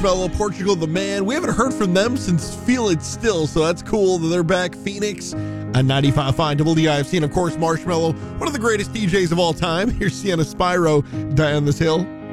Marshmello, Portugal the Man. We haven't heard from them since Feel It Still, so that's cool that they're back. Phoenix on 95.5 WDIFC. And of course, Marshmello, one of the greatest DJs of all time. Here's Sienna Spyro, Die on This Hill.